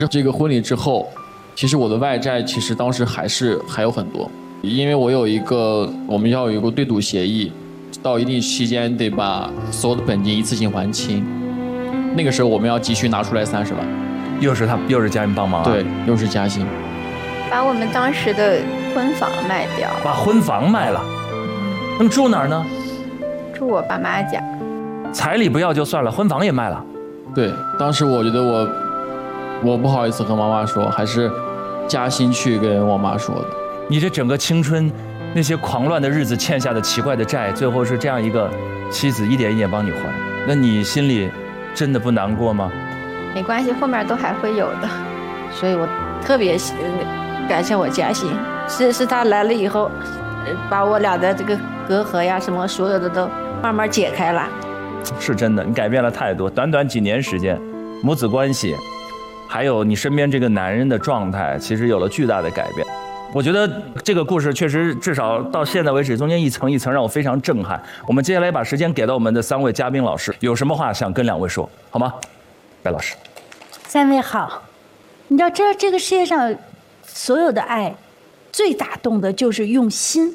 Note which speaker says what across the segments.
Speaker 1: 这个婚礼之后，其实我的外债其实当时还有很多，因为我们要有一个对赌协议，到一定期间得把所有的本金一次性还清。那个时候我们要急需拿出来30万，
Speaker 2: 又是家人帮忙啊？
Speaker 1: 对，又是嘉欣，
Speaker 3: 把我们当时的婚房卖掉，
Speaker 2: 把婚房卖了。那么住哪儿呢？
Speaker 3: 住我爸妈家。
Speaker 2: 彩礼不要就算了，婚房也卖了。
Speaker 1: 对，当时我觉得我不好意思和妈妈说，还是嘉欣去跟我妈说的。
Speaker 2: 你这整个青春，那些狂乱的日子欠下的奇怪的债，最后是这样一个妻子一点一点帮你还，那你心里真的不难过吗？
Speaker 3: 没关系，后面都还会有的。
Speaker 4: 所以我特别感谢我嘉欣，是他来了以后，把我俩的这个隔阂呀什么所有的都慢慢解开了。
Speaker 2: 是真的，你改变了太多，短短几年时间，母子关系，还有你身边这个男人的状态，其实有了巨大的改变。我觉得这个故事确实至少到现在为止，中间一层一层让我非常震撼。我们接下来把时间给到我们的3位嘉宾老师，有什么话想跟2位说，好吗？白老师。
Speaker 5: 3位好，你知道这个世界上所有的爱，最打动的就是用心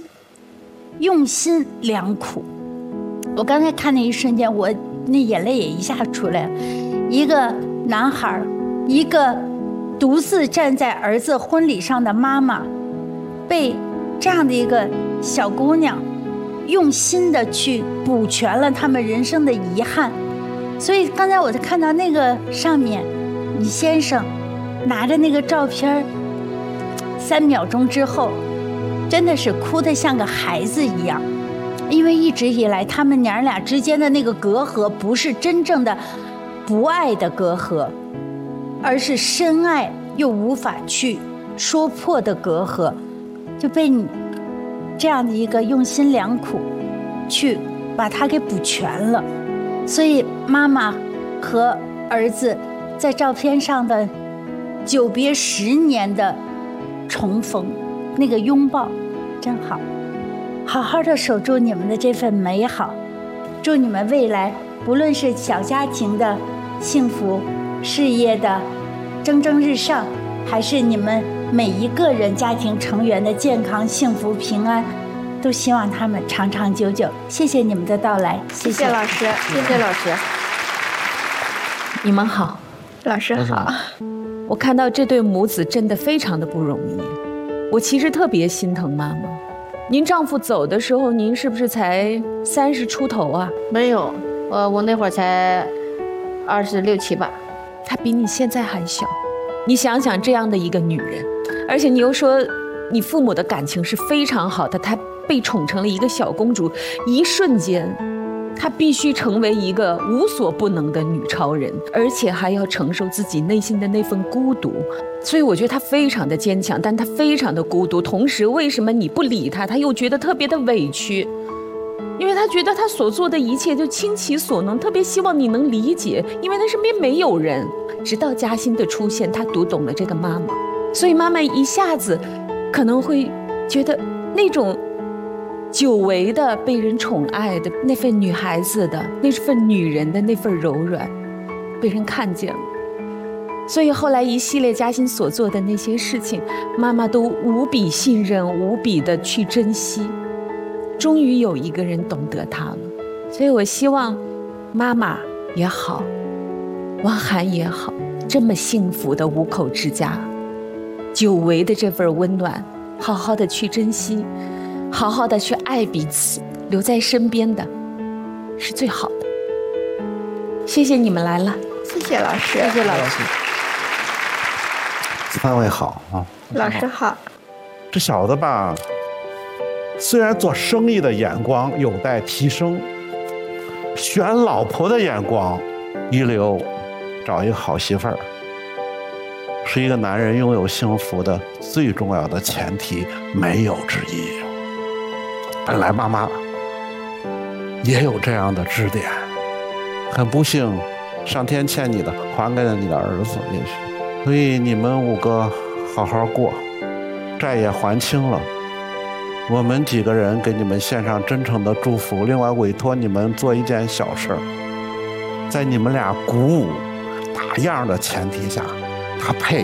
Speaker 5: 良苦。我刚才看那一瞬间，我那眼泪也一下出来了。一个男孩，一个独自站在儿子婚礼上的妈妈，被这样的一个小姑娘用心的去补全了他们人生的遗憾。所以刚才我就看到那个上面，你先生拿着那个照片，3秒钟之后，真的是哭得像个孩子一样。因为一直以来他们娘俩之间的那个隔阂，不是真正的不爱的隔阂，而是深爱又无法去说破的隔阂，就被你这样的一个用心良苦去把它给补全了。所以妈妈和儿子在照片上的久别10年的重逢，那个拥抱真好。好好的守住你们的这份美好，祝你们未来不论是小家庭的幸福，事业的蒸蒸日上，还是你们每一个人家庭成员的健康幸福平安，都希望他们长长久久。谢谢你们的到来，
Speaker 3: 谢谢老师，谢谢老师。
Speaker 6: 你们好，
Speaker 3: 老师好。
Speaker 6: 我看到这对母子真的非常的不容易，我其实特别心疼妈妈。您丈夫走的时候，您是不是才30出头啊？
Speaker 4: 没有，我那会儿才26、7吧。
Speaker 6: 他比你现在还小。你想想这样的一个女人，而且你又说你父母的感情是非常好的，她被宠成了一个小公主，一瞬间她必须成为一个无所不能的女超人，而且还要承受自己内心的那份孤独。所以我觉得她非常的坚强，但她非常的孤独。同时，为什么你不理她，她又觉得特别的委屈？因为她觉得她所做的一切就倾其所能，特别希望你能理解，因为她身边没有人。直到嘉欣的出现，她读懂了这个妈妈，所以妈妈一下子可能会觉得那种久违的被人宠爱的那份女孩子的那份女人的那份柔软被人看见了。所以后来一系列嘉欣所做的那些事情，妈妈都无比信任，无比的去珍惜。终于有一个人懂得她了。所以我希望妈妈也好，汪涵也好，这么幸福的5口之家，久违的这份温暖，好好的去珍惜，好好的去爱彼此，留在身边的是最好的。谢谢你们来了。
Speaker 3: 谢谢老师，
Speaker 6: 谢谢老师。
Speaker 7: 3位好啊，
Speaker 3: 老师好。
Speaker 7: 这小子吧，虽然做生意的眼光有待提升，选老婆的眼光一流，找一个好媳妇儿是一个男人拥有幸福的最重要的前提，没有之一。本来妈妈也有这样的支点，很不幸，上天欠你的还给了你的儿子，也许。所以你们5个好好过，债也还清了。我们几个人给你们献上真诚的祝福，另外委托你们做一件小事儿，在你们俩鼓舞打样的前提下，他配